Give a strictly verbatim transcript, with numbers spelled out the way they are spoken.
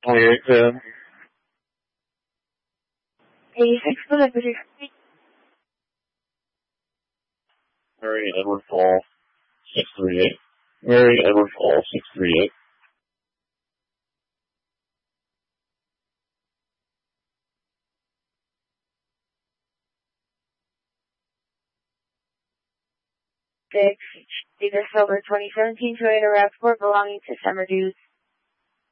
Hi, Eric. eighty-six Pacific. Mary Edward Fall, six three eight. Mary Edward Fall, six three eight. Six, December twenty seventeen, Toyota RAV four belonging to Summer Dudes.